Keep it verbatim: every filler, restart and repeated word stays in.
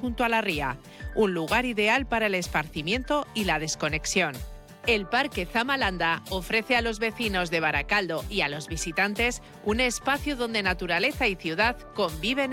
junto a la ría, un lugar ideal para el esparcimiento y la desconexión. El Parque Zamalanda ofrece a los vecinos de Baracaldo y a los visitantes un espacio donde naturaleza y ciudad conviven